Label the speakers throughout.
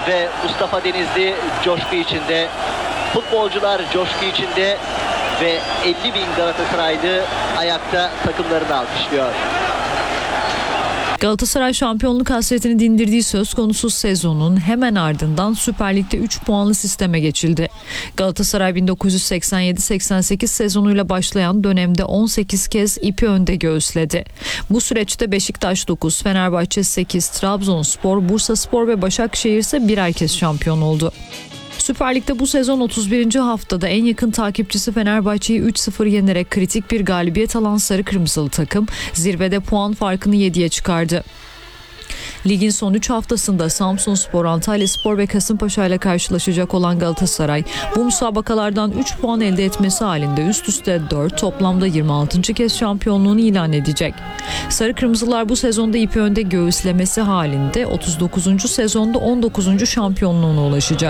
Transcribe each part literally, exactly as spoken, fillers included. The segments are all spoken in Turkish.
Speaker 1: ve Mustafa Denizli coşku içinde. Futbolcular coşku içinde ve elli bin Galatasaraylı ayakta takımlarını alkışlıyor.
Speaker 2: Galatasaray şampiyonluk hasretini dindirdiği söz konusu sezonun hemen ardından Süper Lig'de üç puanlı sisteme geçildi. Galatasaray bin dokuz yüz seksen yedi seksen sekiz sezonuyla başlayan dönemde on sekiz kez ipi önde göğüsledi. Bu süreçte Beşiktaş dokuz, Fenerbahçe sekiz, Trabzonspor, Bursaspor ve Başakşehir ise birer kez şampiyon oldu. Süper Lig'de bu sezon otuz birinci haftada en yakın takipçisi Fenerbahçe'yi üç sıfır yenerek kritik bir galibiyet alan sarı kırmızılı takım zirvede puan farkını yediye çıkardı. Ligin son üç haftasında Samsunspor, Antalyaspor ve Kasımpaşa ile karşılaşacak olan Galatasaray bu müsabakalardan üç puan elde etmesi halinde üst üste dört, toplamda yirmi altıncı kez şampiyonluğunu ilan edecek. Sarı Kırmızılar bu sezonda ipi önde göğüslemesi halinde otuz dokuzuncu sezonda on dokuzuncu şampiyonluğuna ulaşacak.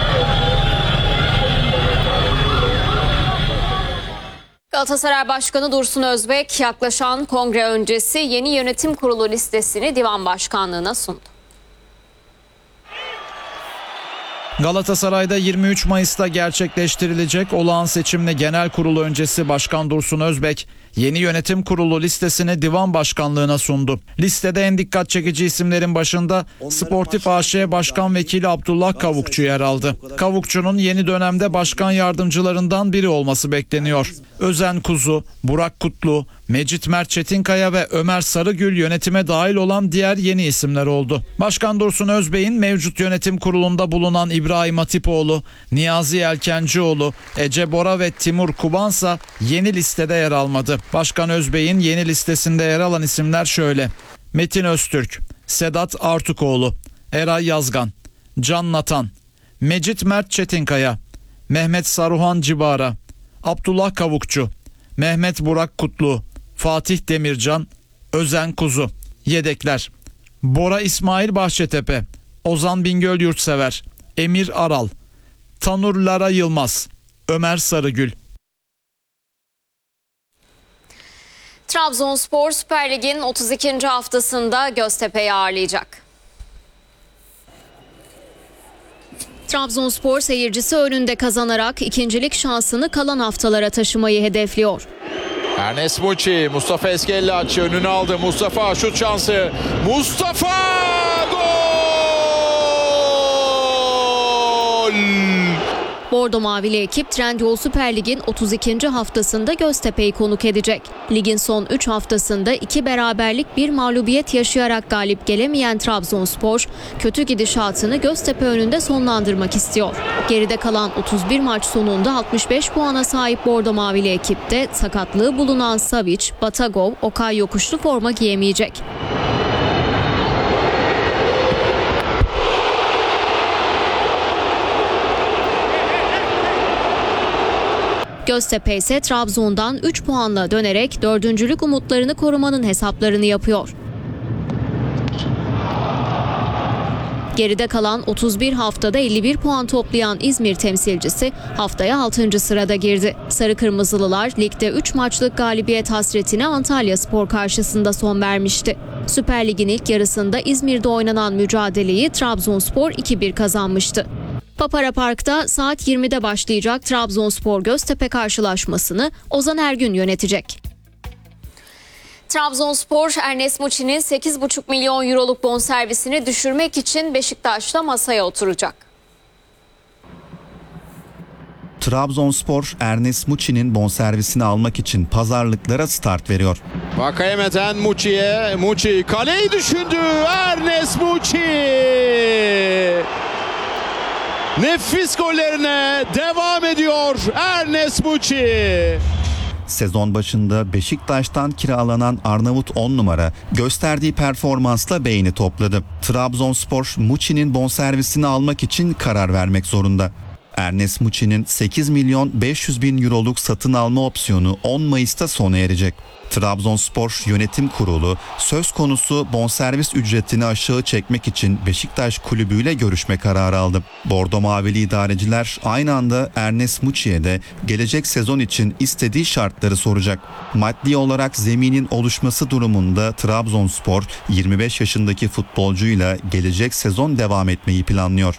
Speaker 3: Galatasaray Başkanı Dursun Özbek yaklaşan kongre öncesi yeni yönetim kurulu listesini divan başkanlığına sundu.
Speaker 4: Galatasaray'da yirmi üç Mayıs'ta gerçekleştirilecek olağan seçimli genel kurulu öncesi Başkan Dursun Özbek yeni yönetim kurulu listesini divan başkanlığına sundu. Listede en dikkat çekici isimlerin başında Sportif A Ş Başkan Vekili Abdullah Kavukçu yer aldı. Kavukçu'nun yeni dönemde başkan yardımcılarından biri olması bekleniyor. Özen Kuzu, Burak Kutlu, Mecit Mert Çetinkaya ve Ömer Sarıgül yönetime dahil olan diğer yeni isimler oldu. Başkan Dursun Özbek'in mevcut yönetim kurulunda bulunan İbrahim Hatipoğlu, Niyazi Yelkencioğlu, Ece Bora ve Timur Kubansa yeni listede yer almadı. Başkan Özbek'in yeni listesinde yer alan isimler şöyle: Metin Öztürk, Sedat Artukoğlu, Eray Yazgan, Can Natan, Mecit Mert Çetinkaya, Mehmet Saruhan Cibara, Abdullah Kavukçu, Mehmet Burak Kutlu, Fatih Demircan, Özen Kuzu. Yedekler: Bora İsmail Bahçetepe, Ozan Bingöl Yurtsever, Emir Aral, Tanur Lara Yılmaz, Ömer Sarıgül.
Speaker 3: Trabzonspor Süper Lig'in otuz ikinci haftasında Göztepe'yi ağırlayacak. Trabzonspor seyircisi önünde kazanarak ikincilik şansını kalan haftalara taşımayı hedefliyor.
Speaker 5: Ernest Muçi, Mustafa Eskellaç önünü aldı. Mustafa şut şansı. Mustafa gol!
Speaker 3: Bordo Mavili ekip Trendyol Süper Lig'in otuz ikinci haftasında Göztepe'yi konuk edecek. Ligin son üç haftasında iki beraberlik bir mağlubiyet yaşayarak galip gelemeyen Trabzonspor, kötü gidişatını Göztepe önünde sonlandırmak istiyor. Geride kalan otuz bir maç sonunda altmış beş puana sahip Bordo Mavili ekipte sakatlığı bulunan Savic, Batagov, Okay Yokuşlu forma giyemeyecek. Göztepe ise Trabzon'dan üç puanla dönerek dördüncülük umutlarını korumanın hesaplarını yapıyor. Geride kalan otuz bir haftada elli bir puan toplayan İzmir temsilcisi haftaya altıncı sırada girdi. Sarı Kırmızılılar ligde üç maçlık galibiyet hasretine Antalyaspor karşısında son vermişti. Süper Lig'in ilk yarısında İzmir'de oynanan mücadeleyi Trabzonspor iki bir kazanmıştı. Papara Park'ta saat yirmide başlayacak Trabzonspor Göztepe karşılaşmasını Ozan Ergün yönetecek. Trabzonspor Ernest Muçi'nin sekiz buçuk milyon euroluk bonservisini düşürmek için Beşiktaş'ta masaya oturacak.
Speaker 6: Trabzonspor Ernest Muçi'nin bonservisini almak için pazarlıklara start veriyor.
Speaker 5: Vakayeme'den Muçi'ye. Muçi kaleyi düşündü. Ernest Muçi. Nefis gollerine devam ediyor Ernest Muçi.
Speaker 6: Sezon başında Beşiktaş'tan kiralanan Arnavut on numara gösterdiği performansla beğeni topladı. Trabzonspor Muçi'nin bonservisini almak için karar vermek zorunda. Ernest Muçi'nin sekiz milyon beş yüz bin euroluk satın alma opsiyonu on Mayıs'ta sona erecek. Trabzonspor Yönetim Kurulu söz konusu bonservis ücretini aşağı çekmek için Beşiktaş kulübüyle görüşme kararı aldı. Bordo Mavili idareciler aynı anda Ernest Muçi'ye de gelecek sezon için istediği şartları soracak. Maddi olarak zeminin oluşması durumunda Trabzonspor yirmi beş yaşındaki futbolcuyla gelecek sezon devam etmeyi planlıyor.